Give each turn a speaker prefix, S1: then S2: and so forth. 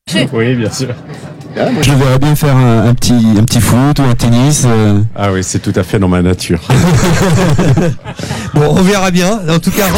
S1: Oui, bien sûr.
S2: Je verrais bien faire un petit foot ou un tennis.
S1: Ah oui, c'est tout à fait dans ma nature.
S3: Bon, on verra bien. En tout cas,